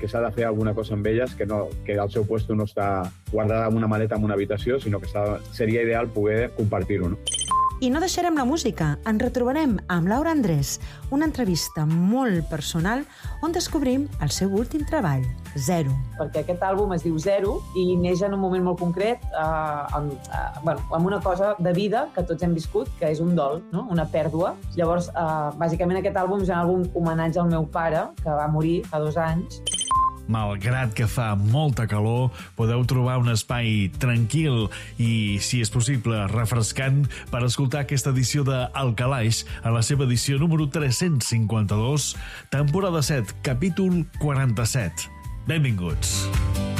que s'ha de fer alguna cosa amb elles, que el seu puesto no està guardada en una maleta en una habitació, sinó que seria ideal poder compartir-ho, no? I no deixarem la música. Ens retrobarem amb Laura Andrés, una entrevista molt personal on descobrim el seu últim treball, Zero. Perquè aquest àlbum es diu Zero i neix en un moment molt concret amb una cosa de vida que tots hem viscut, que és un dol, no? Una pèrdua. Llavors, bàsicament aquest àlbum és un àlbum homenatge al meu pare, que va morir fa 2 anys. Malgrat que fa molta calor, podeu trobar un espai tranquil i, si és possible, refrescant per escoltar aquesta edició de El Calaix a la seva edició número 352, temporada 7, capítol 47. Benvinguts.